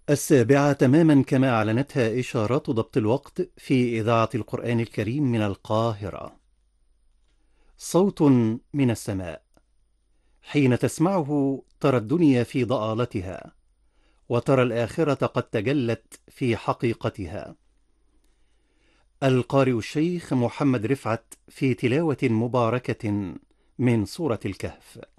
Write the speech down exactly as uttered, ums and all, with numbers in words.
السابعة تماما كما أعلنتها إشارات ضبط الوقت في إذاعة القرآن الكريم من القاهرة. صوت من السماء، حين تسمعه ترى الدنيا في ضآلتها، وترى الآخرة قد تجلت في حقيقتها. القارئ الشيخ محمد رفعت في تلاوة مباركة من سورة الكهف.